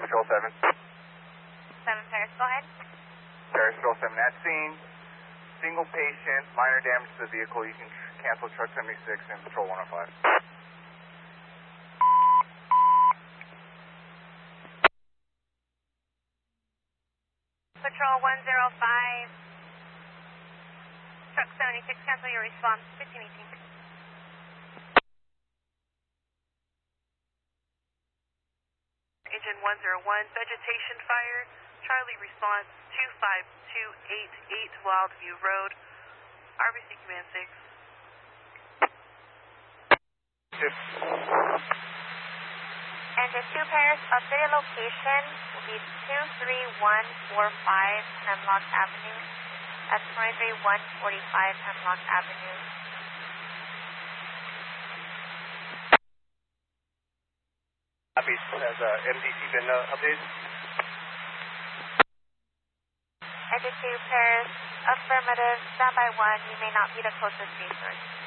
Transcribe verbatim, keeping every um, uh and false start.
Patrol seven. seven Paris, go ahead. Paris Patrol seven at scene. Single patient, minor damage to the vehicle. You can tr- cancel truck seventy-six and Patrol one oh five. Patrol one oh five. Truck seventy-six, cancel your response. fifteen eighteen. Engine one oh one, vegetation fire. Charlie response two five two eight eight Wildview Road. R B C Command six. Engine two Paris, updated location will be two three one four five Hemlock Avenue. That's twenty-three one forty-five Hemlock Avenue. Copy. Has uh, M D C been uh, updated? Engine two Paris, affirmative, standby one, you may not be the closest resource.